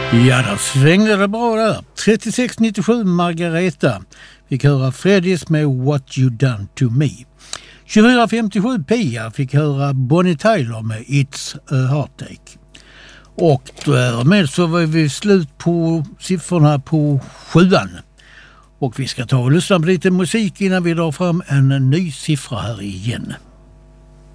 Ja, där svängde det bra där. 3697 Margareta fick höra Freddys med What You Done To Me. 2457 Pia fick höra Bonnie Tyler med It's A Heartache. Och därmed så var vi slut på siffrorna på 7:an. Och vi ska ta och lyssna på lite musik innan vi drar fram en ny siffra här igen.